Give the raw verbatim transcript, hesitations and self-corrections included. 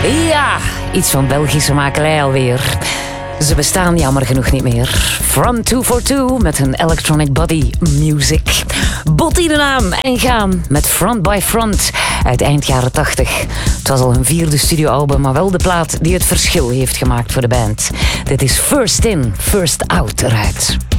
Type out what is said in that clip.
Ja, iets van Belgische makelij alweer. Ze bestaan jammer genoeg niet meer. Front two forty-two met hun electronic body music. Botti de naam en gaan met Front by Front uit eind jaren tachtig. Het was al hun vierde studioalbum, maar wel de plaat die het verschil heeft gemaakt voor de band. Dit is First In, First Out eruit.